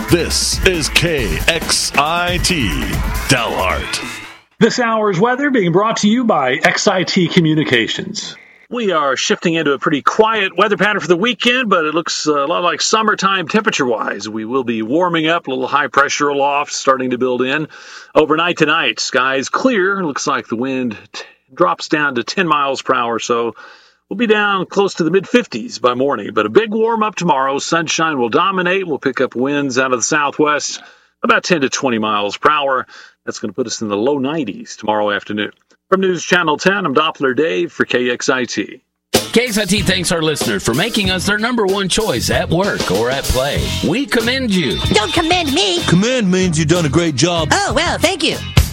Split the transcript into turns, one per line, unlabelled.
This is KXIT Dalhart.
This hour's weather being brought to you by XIT Communications. We are shifting into a pretty quiet weather pattern for the weekend, but it looks a lot like summertime temperature-wise. We will be warming up, a little high pressure aloft starting to build in. Overnight tonight, skies clear. Looks like the wind drops down to 10 miles per hour, so we'll be down close to the mid-50s by morning. But a big warm-up tomorrow. Sunshine will dominate. We'll pick up winds out of the southwest, about 10 to 20 miles per hour. That's going to put us in the low 90s tomorrow afternoon. From News Channel 10, I'm Doppler Dave for KXIT.
KXIT thanks our listeners for making us their number one choice at work or at play. We commend you.
Don't commend me.
Commend means you've done a great job.
Oh, well, thank you.